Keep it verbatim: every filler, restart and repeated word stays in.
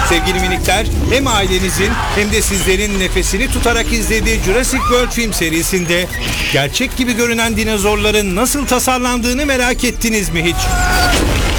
Sevgili minikler, hem ailenizin hem de sizlerin nefesini tutarak izlediği Jurassic World film serisinde gerçek gibi görünen dinozorların nasıl tasarlandığını merak ettiniz mi hiç?